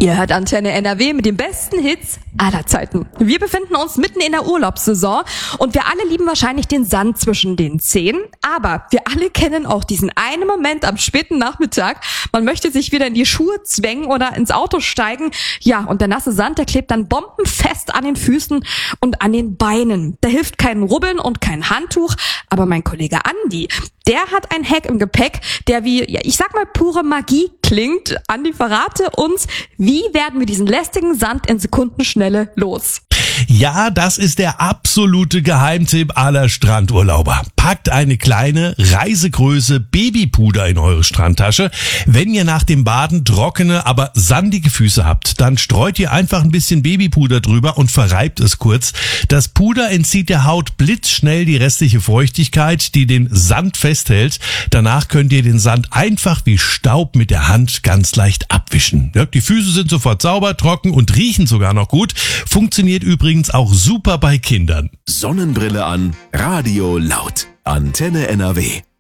Ihr hört Antenne NRW mit den besten Hits aller Zeiten. Wir befinden uns mitten in der Urlaubssaison und wir alle lieben wahrscheinlich den Sand zwischen den Zehen. Aber wir alle kennen auch diesen einen Moment am späten Nachmittag. Man möchte sich wieder in die Schuhe zwängen oder ins Auto steigen. Ja, und der nasse Sand, der klebt dann bombenfest an den Füßen und an den Beinen. Da hilft kein Rubbeln und kein Handtuch. Aber mein Kollege Andi, der hat ein Hack im Gepäck, der wie, ja, ich sag mal, pure Magie klingt. Andi, verrate uns, wie werden wir diesen lästigen Sand in Sekundenschnelle los? Ja, das ist der absolute Geheimtipp aller Strandurlauber. Packt eine kleine, Reisegröße Babypuder in eure Strandtasche. Wenn ihr nach dem Baden trockene, aber sandige Füße habt, dann streut ihr einfach ein bisschen Babypuder drüber und verreibt es kurz. Das Puder entzieht der Haut blitzschnell die restliche Feuchtigkeit, die den Sand festhält. Danach könnt ihr den Sand einfach wie Staub mit der Hand ganz leicht abwischen. Ja, die Füße sind sofort sauber, trocken und riechen sogar noch gut. Funktioniert übrigens auch super bei Kindern. Sonnenbrille an, Radio laut. Antenne NRW.